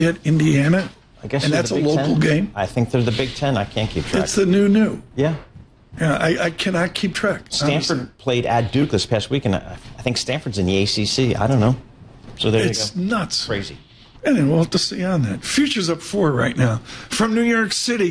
at Indiana? I guess and they're that's the a Big local Ten. game? I think they're the Big Ten. I can't keep track. It's the new. Yeah. Yeah, I cannot keep track. Stanford honestly. played at Duke this past week, and I think Stanford's in the ACC. I don't know. So there you go. It's nuts. Crazy. And then we'll have to see on that. Future's up 4 right now. From New York City,